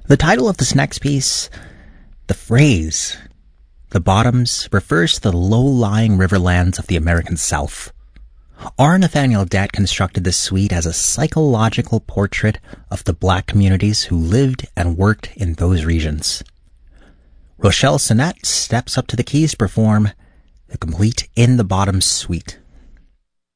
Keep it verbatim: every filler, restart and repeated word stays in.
The title of this next piece, the phrase, the Bottoms, refers to the low-lying riverlands of the American South. R. Nathaniel Dett constructed this suite as a psychological portrait of the black communities who lived and worked in those regions. Rochelle Sinnett steps up to the keys to perform the complete In the Bottoms suite.